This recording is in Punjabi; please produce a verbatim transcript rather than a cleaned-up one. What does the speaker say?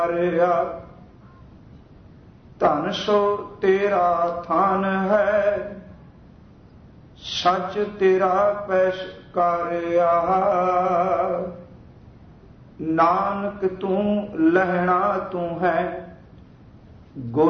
ਧਨ ਸੋ ਤੇਰਾ ਥਾਨ ਹੈ, ਸੱਚ ਤੇਰਾ ਪੈਸ਼ਕਾਰਿਆ। ਨਾਨਕ ਤੂੰ ਲਹਿਣਾ ਤੂੰ ਹੈ,